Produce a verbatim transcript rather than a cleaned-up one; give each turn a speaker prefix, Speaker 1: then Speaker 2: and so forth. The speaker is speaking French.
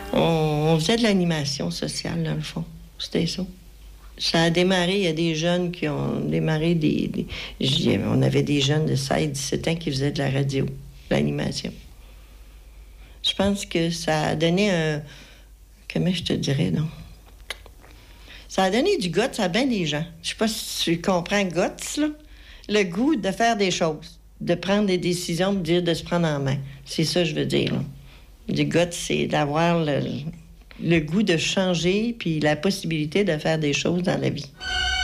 Speaker 1: On, on faisait de l'animation sociale, dans le fond. C'était ça. Ça a démarré, il y a des jeunes qui ont démarré des... des on avait des jeunes de seize dix-sept ans qui faisaient de la radio, de l'animation. Je pense que ça a donné un... Comment je te dirais, non? Ça a donné du guts à bien des gens. Je sais pas si tu comprends guts, là. Le goût de faire des choses, de prendre des décisions, de dire de se prendre en main. C'est ça que je veux dire, là. Du guts, c'est d'avoir le... le goût de changer puis la possibilité de faire des choses dans la vie.